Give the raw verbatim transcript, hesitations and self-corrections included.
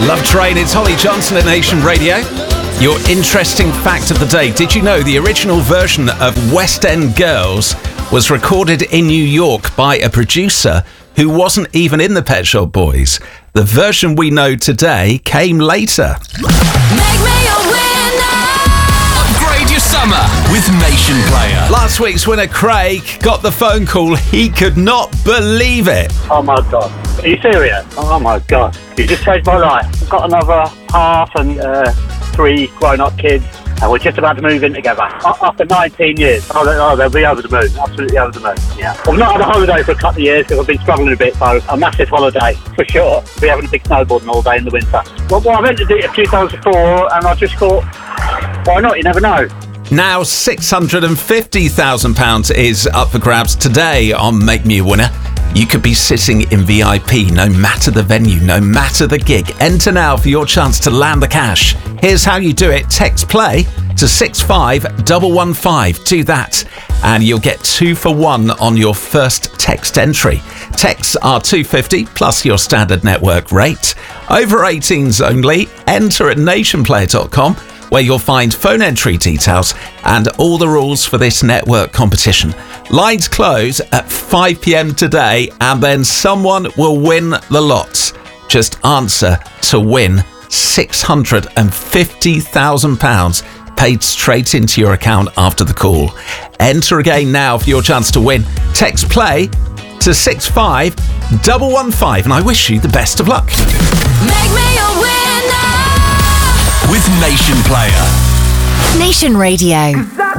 Love Train, it's Holly Johnson at Nation Radio. Your interesting fact of the day. Did you know the original version of West End Girls was recorded in New York by a producer who wasn't even in the Pet Shop Boys? The version we know today came later. Make me a winner. Upgrade your summer with Nation Player. Last week's winner, Craig, got the phone call. He could not believe it. Oh my God. Are you serious? Oh my God. You just saved my life. I've got another half and uh, three grown-up kids, and we're just about to move in together. After nineteen years. Oh, they- oh, they'll be over the moon. Absolutely over the moon. Yeah. I've not had a holiday for a couple of years because I've been struggling a bit, so a massive holiday, for sure. We're having a big snowboarding all day in the winter. Well, well I went to do it a few times before, and I just thought, why not? You never know. Now six hundred fifty thousand pounds is up for grabs today on Make Me a Winner. You could be sitting in V I P no matter the venue, no matter the gig. Enter now for your chance to land the cash. Here's how you do it. Text play to six five one one five. Do that and you'll get two for one on your first text entry. Texts are two pounds fifty plus your standard network rate. Over eighteens only. Enter at nation player dot com, where you'll find phone entry details and all the rules for this network competition. Lines close at five p.m. today, and then someone will win the lots. Just answer to win six hundred fifty thousand pounds paid straight into your account after the call. Enter again now for your chance to win. Text play to six five one one five, and I wish you the best of luck. Make me a winner. With Nation Player. Nation Radio.